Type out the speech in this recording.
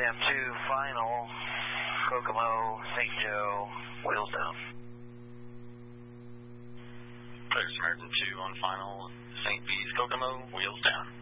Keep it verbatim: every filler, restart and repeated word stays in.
M two, final, Kokomo, Saint Joe, wheels down. Clear Samaritan two on final, Saint B's, Kokomo, wheels down.